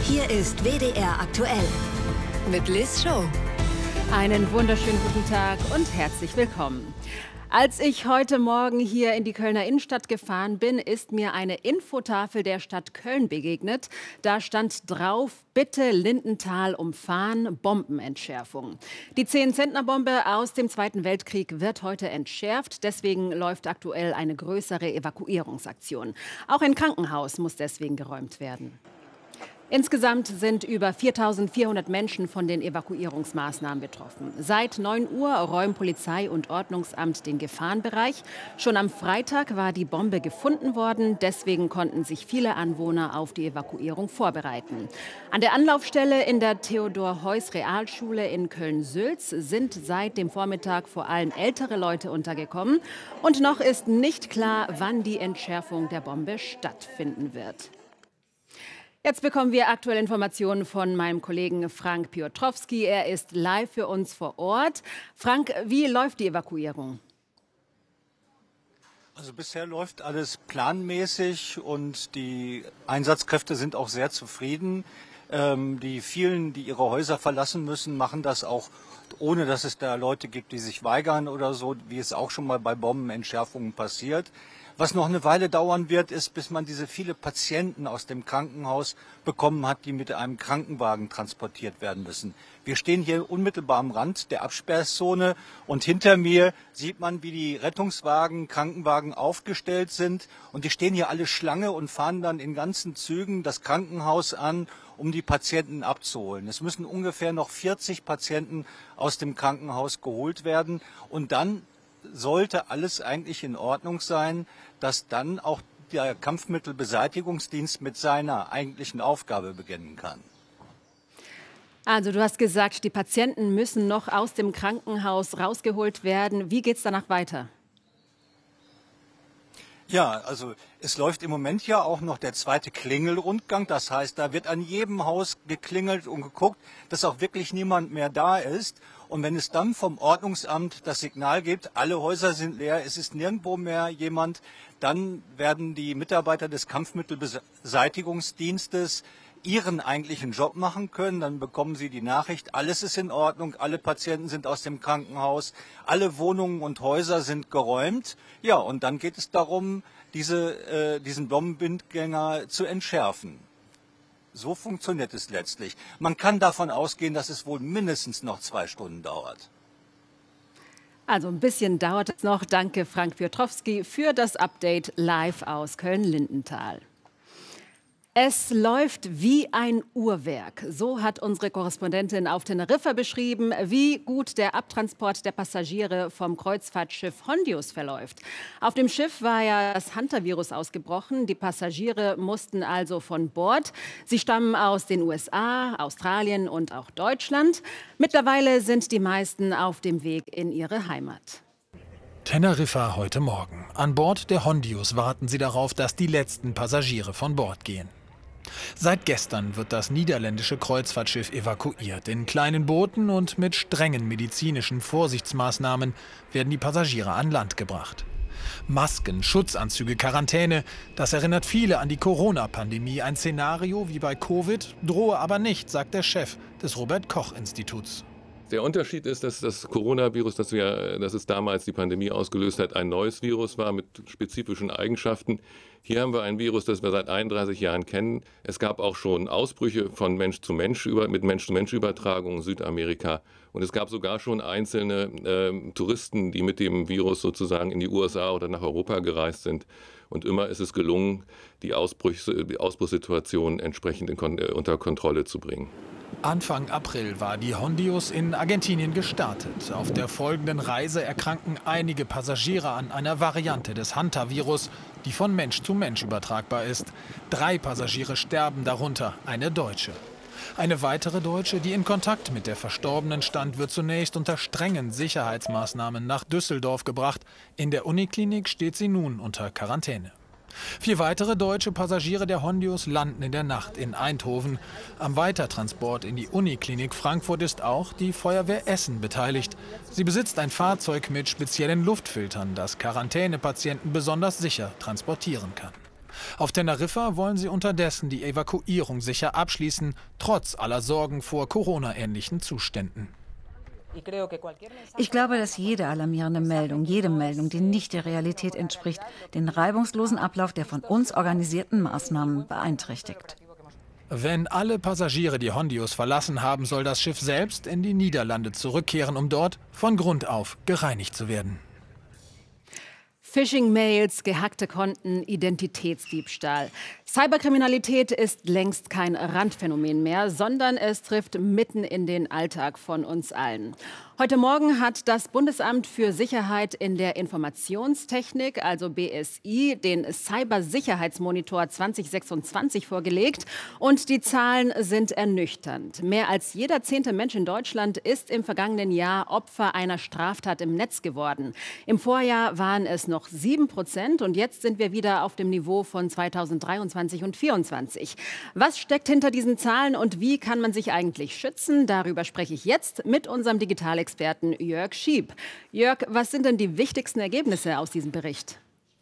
Hier ist WDR aktuell mit Liz Show. Einen wunderschönen guten Tag und herzlich willkommen. Als ich heute Morgen hier in die Kölner Innenstadt gefahren bin, ist mir eine Infotafel der Stadt Köln begegnet. Da stand drauf: Bitte Lindenthal umfahren, Bombenentschärfung. Die 10-Zentner-Bombe aus dem Zweiten Weltkrieg wird heute entschärft. Deswegen läuft aktuell eine größere Evakuierungsaktion. Auch ein Krankenhaus muss deswegen geräumt werden. Insgesamt sind über 4.400 Menschen von den Evakuierungsmaßnahmen betroffen. Seit 9 Uhr räumen Polizei und Ordnungsamt den Gefahrenbereich. Schon am Freitag war die Bombe gefunden worden. Deswegen konnten sich viele Anwohner auf die Evakuierung vorbereiten. An der Anlaufstelle in der Theodor-Heuss-Realschule in Köln-Sülz sind seit dem Vormittag vor allem ältere Leute untergekommen. Und noch ist nicht klar, wann die Entschärfung der Bombe stattfinden wird. Jetzt bekommen wir aktuelle Informationen von meinem Kollegen Frank Piotrowski. Er ist live für uns vor Ort. Frank, wie läuft die Evakuierung? Also bisher läuft alles planmäßig und die Einsatzkräfte sind auch sehr zufrieden. Die vielen, die ihre Häuser verlassen müssen, machen das auch, ohne dass es da Leute gibt, die sich weigern oder so, wie es auch schon mal bei Bombenentschärfungen passiert. Was noch eine Weile dauern wird, ist, bis man diese viele Patienten aus dem Krankenhaus bekommen hat, die mit einem Krankenwagen transportiert werden müssen. Wir stehen hier unmittelbar am Rand der Absperrzone und hinter mir sieht man, wie die Rettungswagen, Krankenwagen aufgestellt sind. Und die stehen hier alle Schlange und fahren dann in ganzen Zügen das Krankenhaus an, um die Patienten abzuholen. Es müssen ungefähr noch 40 Patienten aus dem Krankenhaus geholt werden. Und dann sollte alles eigentlich in Ordnung sein, dass dann auch der Kampfmittelbeseitigungsdienst mit seiner eigentlichen Aufgabe beginnen kann. Also du hast gesagt, die Patienten müssen noch aus dem Krankenhaus rausgeholt werden. Wie geht es danach weiter? Ja, also es läuft im Moment ja auch noch der zweite Klingelrundgang. Das heißt, da wird an jedem Haus geklingelt und geguckt, dass auch wirklich niemand mehr da ist. Und wenn es dann vom Ordnungsamt das Signal gibt, alle Häuser sind leer, es ist nirgendwo mehr jemand, dann werden die Mitarbeiter des Kampfmittelbeseitigungsdienstes ihren eigentlichen Job machen können. Dann bekommen sie die Nachricht, alles ist in Ordnung, alle Patienten sind aus dem Krankenhaus, alle Wohnungen und Häuser sind geräumt. Ja, und dann geht es darum, diesen Bombenbindgänger zu entschärfen. So funktioniert es letztlich. Man kann davon ausgehen, dass es wohl mindestens noch 2 Stunden dauert. Also ein bisschen dauert es noch. Danke, Frank Piotrowski, für das Update live aus Köln-Lindenthal. Es läuft wie ein Uhrwerk. So hat unsere Korrespondentin auf Teneriffa beschrieben, wie gut der Abtransport der Passagiere vom Kreuzfahrtschiff Hondius verläuft. Auf dem Schiff war ja das Hunter-Virus ausgebrochen. Die Passagiere mussten also von Bord. Sie stammen aus den USA, Australien und auch Deutschland. Mittlerweile sind die meisten auf dem Weg in ihre Heimat. Teneriffa heute Morgen. An Bord der Hondius warten sie darauf, dass die letzten Passagiere von Bord gehen. Seit gestern wird das niederländische Kreuzfahrtschiff evakuiert. In kleinen Booten und mit strengen medizinischen Vorsichtsmaßnahmen werden die Passagiere an Land gebracht. Masken, Schutzanzüge, Quarantäne, das erinnert viele an die Corona-Pandemie. Ein Szenario wie bei Covid drohe aber nicht, sagt der Chef des Robert-Koch-Instituts. Der Unterschied ist, dass das Coronavirus, das es damals die Pandemie ausgelöst hat, ein neues Virus war mit spezifischen Eigenschaften. Hier haben wir ein Virus, das wir seit 31 Jahren kennen. Es gab auch schon Ausbrüche von Mensch zu Mensch mit Mensch-zu-Mensch-Übertragung in Südamerika. Und es gab sogar schon einzelne Touristen, die mit dem Virus sozusagen in die USA oder nach Europa gereist sind. Und immer ist es gelungen, die Ausbruchssituation entsprechend unter Kontrolle zu bringen. Anfang April war die Hondius in Argentinien gestartet. Auf der folgenden Reise erkranken einige Passagiere an einer Variante des Hunter-Virus, die von Mensch zu Mensch übertragbar ist. 3 Passagiere sterben, darunter eine Deutsche. Eine weitere Deutsche, die in Kontakt mit der Verstorbenen stand, wird zunächst unter strengen Sicherheitsmaßnahmen nach Düsseldorf gebracht. In der Uniklinik steht sie nun unter Quarantäne. 4 weitere deutsche Passagiere der Hondius landen in der Nacht in Eindhoven. Am Weitertransport in die Uniklinik Frankfurt ist auch die Feuerwehr Essen beteiligt. Sie besitzt ein Fahrzeug mit speziellen Luftfiltern, das Quarantänepatienten besonders sicher transportieren kann. Auf Teneriffa wollen sie unterdessen die Evakuierung sicher abschließen, trotz aller Sorgen vor Corona-ähnlichen Zuständen. Ich glaube, dass jede alarmierende Meldung, jede Meldung, die nicht der Realität entspricht, den reibungslosen Ablauf der von uns organisierten Maßnahmen beeinträchtigt. Wenn alle Passagiere die Hondius verlassen haben, soll das Schiff selbst in die Niederlande zurückkehren, um dort von Grund auf gereinigt zu werden. Phishing-Mails, gehackte Konten, Identitätsdiebstahl. Cyberkriminalität ist längst kein Randphänomen mehr, sondern es trifft mitten in den Alltag von uns allen. Heute Morgen hat das Bundesamt für Sicherheit in der Informationstechnik, also BSI, den Cybersicherheitsmonitor 2026 vorgelegt. Und die Zahlen sind ernüchternd. Mehr als jeder 10. Mensch in Deutschland ist im vergangenen Jahr Opfer einer Straftat im Netz geworden. Im Vorjahr waren es noch 7% und jetzt sind wir wieder auf dem Niveau von 2023 und 2024. Was steckt hinter diesen Zahlen und wie kann man sich eigentlich schützen? Darüber spreche ich jetzt mit unserem Digitalexperten Jörg Schieb. Jörg, was sind denn die wichtigsten Ergebnisse aus diesem Bericht?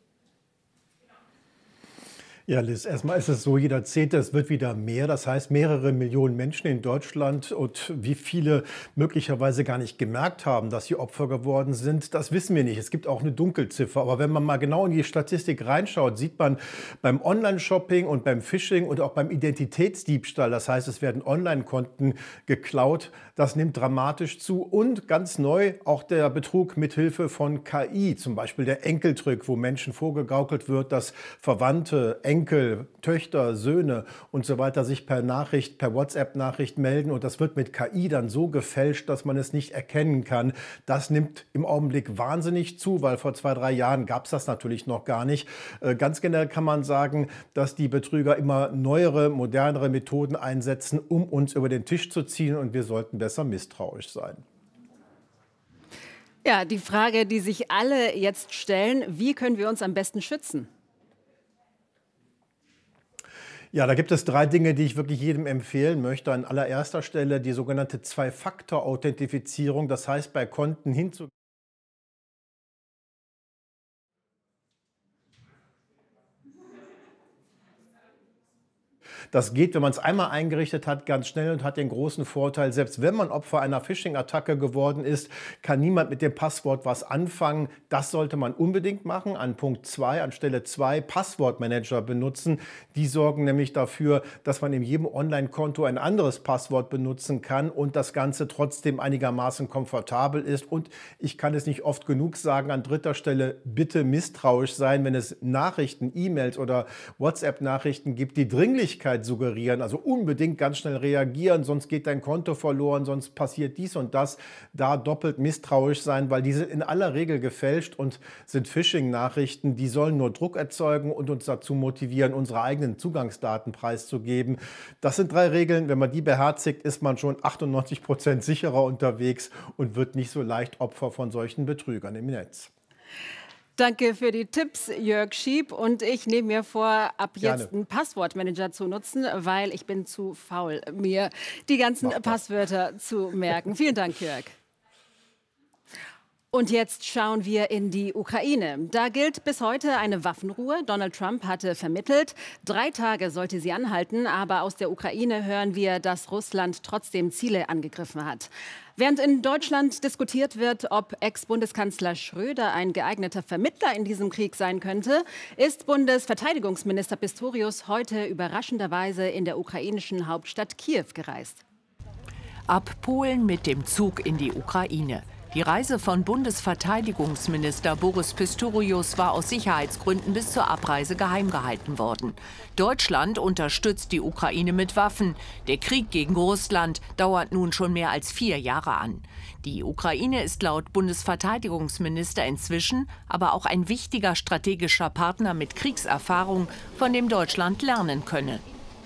Ja, Liz, erstmal ist es so, jeder 10. es wird wieder mehr. Das heißt, mehrere Millionen Menschen in Deutschland und wie viele möglicherweise gar nicht gemerkt haben, dass sie Opfer geworden sind, das wissen wir nicht. Es gibt auch eine Dunkelziffer. Aber wenn man mal genau in die Statistik reinschaut, sieht man beim Online-Shopping und beim Phishing und auch beim Identitätsdiebstahl, das heißt, es werden Online-Konten geklaut, das nimmt dramatisch zu. Und ganz neu auch der Betrug mithilfe von KI, zum Beispiel der Enkeltrick, wo Menschen vorgegaukelt wird, dass Verwandte, Enkel, Töchter, Söhne und so weiter sich per Nachricht, per WhatsApp-Nachricht melden und das wird mit KI dann so gefälscht, dass man es nicht erkennen kann. Das nimmt im Augenblick wahnsinnig zu, weil vor 2, 3 Jahren gab es das natürlich noch gar nicht. Ganz generell kann man sagen, dass die Betrüger immer neuere, modernere Methoden einsetzen, um uns über den Tisch zu ziehen und wir sollten besser misstrauisch sein. Ja, die Frage, die sich alle jetzt stellen, wie können wir uns am besten schützen? Ja, da gibt es 3 Dinge, die ich wirklich jedem empfehlen möchte. An allererster Stelle die sogenannte 2-Faktor-Authentifizierung. Das heißt, bei Konten hinzugehen. Das geht, wenn man es einmal eingerichtet hat, ganz schnell und hat den großen Vorteil, selbst wenn man Opfer einer Phishing-Attacke geworden ist, kann niemand mit dem Passwort was anfangen. Das sollte man unbedingt machen. An Punkt 2, an Stelle 2, Passwortmanager benutzen. Die sorgen nämlich dafür, dass man in jedem Online-Konto ein anderes Passwort benutzen kann und das Ganze trotzdem einigermaßen komfortabel ist. Und ich kann es nicht oft genug sagen, an 3. Stelle bitte misstrauisch sein, wenn es Nachrichten, E-Mails oder WhatsApp-Nachrichten gibt, die Dringlichkeit suggerieren, also unbedingt ganz schnell reagieren, sonst geht dein Konto verloren, sonst passiert dies und das. Da doppelt misstrauisch sein, weil die sind in aller Regel gefälscht und sind Phishing-Nachrichten, die sollen nur Druck erzeugen und uns dazu motivieren, unsere eigenen Zugangsdaten preiszugeben. Das sind 3 Regeln, wenn man die beherzigt, ist man schon 98% sicherer unterwegs und wird nicht so leicht Opfer von solchen Betrügern im Netz. Danke für die Tipps, Jörg Schieb. Und ich nehme mir vor, ab jetzt einen Passwortmanager zu nutzen, weil ich bin zu faul, mir die ganzen Passwörter zu merken. Vielen Dank, Jörg. Und jetzt schauen wir in die Ukraine. Da gilt bis heute eine Waffenruhe. Donald Trump hatte vermittelt. 3 Tage sollte sie anhalten. Aber aus der Ukraine hören wir, dass Russland trotzdem Ziele angegriffen hat. Während in Deutschland diskutiert wird, ob Ex-Bundeskanzler Schröder ein geeigneter Vermittler in diesem Krieg sein könnte, ist Bundesverteidigungsminister Pistorius heute überraschenderweise in der ukrainischen Hauptstadt Kiew gereist. Ab Polen mit dem Zug in die Ukraine. Die Reise von Bundesverteidigungsminister Boris Pistorius war aus Sicherheitsgründen bis zur Abreise geheim gehalten worden. Deutschland unterstützt die Ukraine mit Waffen. Der Krieg gegen Russland dauert nun schon mehr als 4 Jahre an. Die Ukraine ist laut Bundesverteidigungsminister inzwischen aber auch ein wichtiger strategischer Partner mit Kriegserfahrung, von dem Deutschland lernen könne.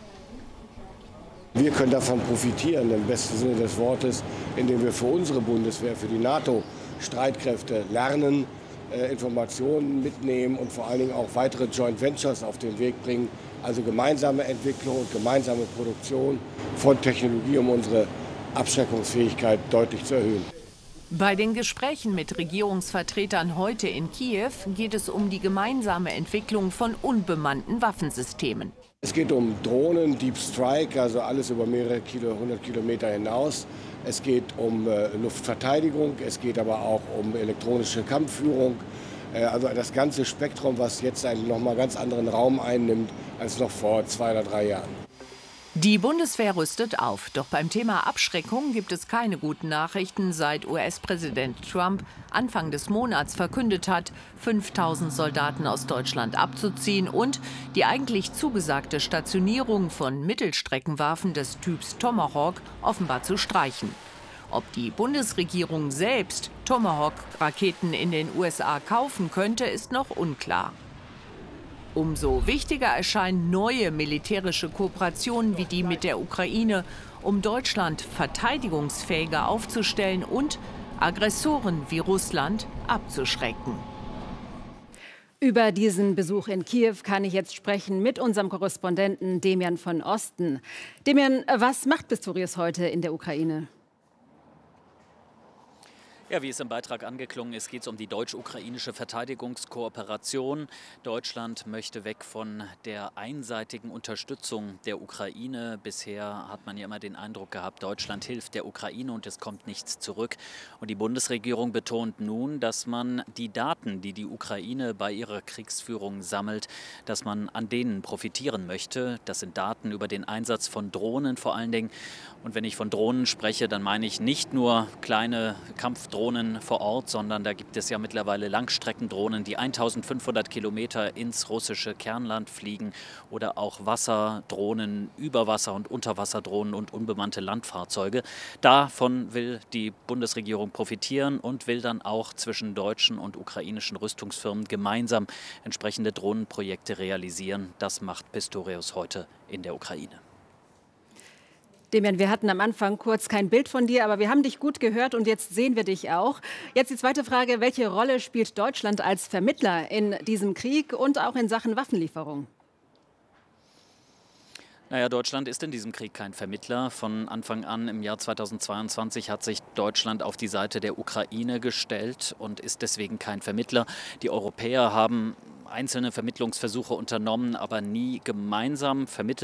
Wir können davon profitieren, im besten Sinne des Wortes, indem wir für unsere Bundeswehr, für die NATO-Streitkräfte lernen, Informationen mitnehmen und vor allen Dingen auch weitere Joint Ventures auf den Weg bringen. Also gemeinsame Entwicklung und gemeinsame Produktion von Technologie, um unsere Abschreckungsfähigkeit deutlich zu erhöhen. Bei den Gesprächen mit Regierungsvertretern heute in Kiew geht es um die gemeinsame Entwicklung von unbemannten Waffensystemen. Es geht um Drohnen, Deep Strike, also alles über mehrere 100 Kilometer hinaus. Es geht um Luftverteidigung, es geht aber auch um elektronische Kampfführung. Also das ganze Spektrum, was jetzt einen nochmal ganz anderen Raum einnimmt als noch vor 2 oder 3 Jahren. Die Bundeswehr rüstet auf. Doch beim Thema Abschreckung gibt es keine guten Nachrichten, seit US-Präsident Trump Anfang des Monats verkündet hat, 5000 Soldaten aus Deutschland abzuziehen und die eigentlich zugesagte Stationierung von Mittelstreckenwaffen des Typs Tomahawk offenbar zu streichen. Ob die Bundesregierung selbst Tomahawk-Raketen in den USA kaufen könnte, ist noch unklar. Umso wichtiger erscheinen neue militärische Kooperationen wie die mit der Ukraine, um Deutschland verteidigungsfähiger aufzustellen und Aggressoren wie Russland abzuschrecken. Über diesen Besuch in Kiew kann ich jetzt sprechen mit unserem Korrespondenten Demian von Osten. Demian, was macht Pistorius heute in der Ukraine? Ja, wie es im Beitrag angeklungen ist, geht es um die deutsch-ukrainische Verteidigungskooperation. Deutschland möchte weg von der einseitigen Unterstützung der Ukraine. Bisher hat man ja immer den Eindruck gehabt, Deutschland hilft der Ukraine und es kommt nichts zurück. Und die Bundesregierung betont nun, dass man die Daten, die die Ukraine bei ihrer Kriegsführung sammelt, dass man an denen profitieren möchte. Das sind Daten über den Einsatz von Drohnen vor allen Dingen. Und wenn ich von Drohnen spreche, dann meine ich nicht nur kleine Kampfdrohnen vor Ort, sondern da gibt es ja mittlerweile Langstreckendrohnen, die 1500 Kilometer ins russische Kernland fliegen oder auch Wasserdrohnen, Überwasser- und Unterwasserdrohnen und unbemannte Landfahrzeuge. Davon will die Bundesregierung profitieren und will dann auch zwischen deutschen und ukrainischen Rüstungsfirmen gemeinsam entsprechende Drohnenprojekte realisieren. Das macht Pistorius heute in der Ukraine. Demian, wir hatten am Anfang kurz kein Bild von dir, aber wir haben dich gut gehört und jetzt sehen wir dich auch. Jetzt die zweite Frage, welche Rolle spielt Deutschland als Vermittler in diesem Krieg und auch in Sachen Waffenlieferung? Naja, Deutschland ist in diesem Krieg kein Vermittler. Von Anfang an im Jahr 2022 hat sich Deutschland auf die Seite der Ukraine gestellt und ist deswegen kein Vermittler. Die Europäer haben einzelne Vermittlungsversuche unternommen, aber nie gemeinsam vermittelt.